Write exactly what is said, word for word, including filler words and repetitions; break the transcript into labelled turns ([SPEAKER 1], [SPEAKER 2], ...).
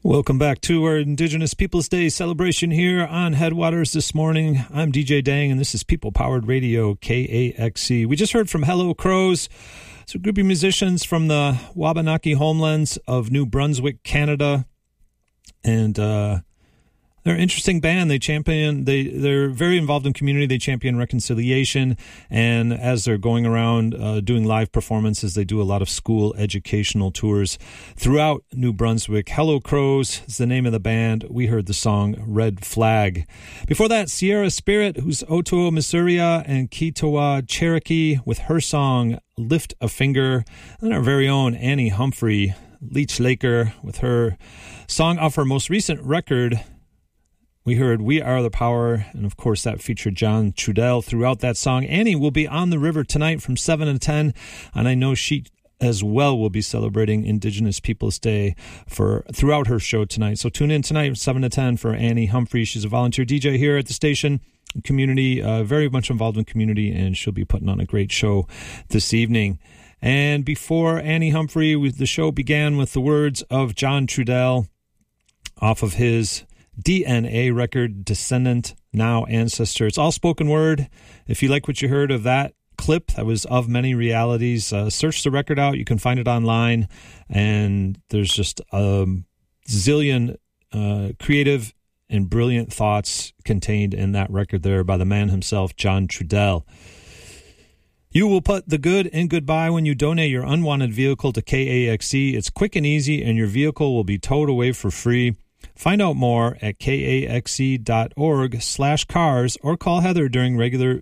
[SPEAKER 1] Welcome back to our Indigenous Peoples Day celebration here on Headwaters this morning. I'm D J Dang, and this is People Powered Radio, K A X C. We just heard from Hello Crows. It's a group of musicians from the Wabanaki homelands of New Brunswick, Canada. And uh, they're an interesting band. They champion, they, they're very involved in community. They champion reconciliation. And as they're going around uh, doing live performances, they do a lot of school educational tours throughout New Brunswick. Hello Crows is the name of the band. We heard the song Red Flag. Before that, Sierra Spirit, who's Otoe Missouria and Kitowa Cherokee, with her song Lift a Finger. And our very own Annie Humphrey, Leech Laker, with her song off her most recent record. We heard We Are the Power, and of course that featured John Trudell throughout that song. Annie will be on the river tonight from seven to ten, and I know she as well will be celebrating Indigenous Peoples Day for throughout her show tonight. So tune in tonight, seven to ten, for Annie Humphrey. She's a volunteer D J here at the station, community, uh, very much involved in community, and she'll be putting on a great show this evening. And before Annie Humphrey, we, the show began with the words of John Trudell off of his D N A record, Descendant, Now Ancestor. It's all spoken word. If you like what you heard of that clip, that was Of Many Realities, uh, search the record out. You can find it online, and there's just a zillion uh, creative and brilliant thoughts contained in that record there by the man himself, John Trudell. You will put the good in goodbye when you donate your unwanted vehicle to K A X C. It's quick and easy, and your vehicle will be towed away for free. Find out more at kaxc.org slash cars or call Heather during regular